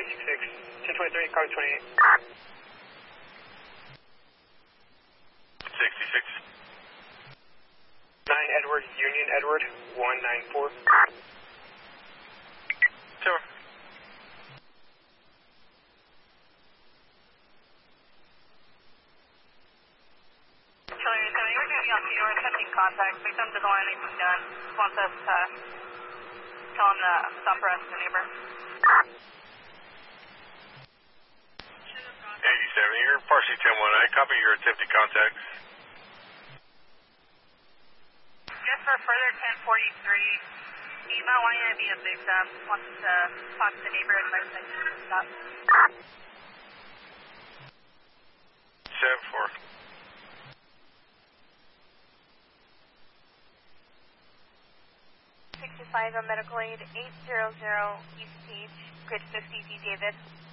1023, car 28. 66. 9 Edward, Union Edward, 194. Sure. Charlie 7, you're going to be on scene. We're attempting contact. Victim doesn't want anything done. Just wants us to tell him to stop harassing the neighbor. 87, you're partially 10-1. I copy your attempted contact. Just for further 1043, he might want you to be a victim. Wants to talk to the neighbor and let him stop. 7-4. 65 on medical aid, 800 East Page, grid 50, D. David.